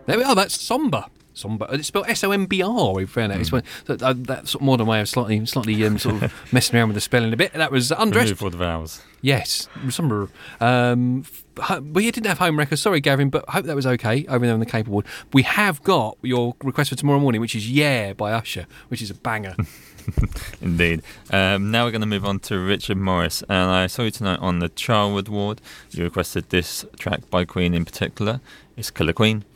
There we are. That's Somber. Somber. It's spelled S-O-M-B-R. We found out. It's that sort of modern way of slightly sort of messing around with the spelling a bit. That was Undressed. Remove all the vowels. Yes, Somber. We didn't have home records. Sorry, Gavin, but I hope that was okay over there on the keyboard. We have got your request for tomorrow morning, which is "Yeah" by Usher, which is a banger. Indeed. Now we're going to move on to Richard Morris, and I saw you tonight on the Charwood Ward. You requested this track by Queen in particular. It's Killer Queen.